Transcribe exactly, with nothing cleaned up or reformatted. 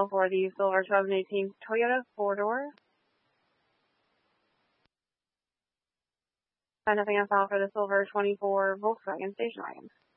final for the silver twenty eighteen Toyota four-door. And nothing on file for the silver twenty-four Volkswagen station wagon.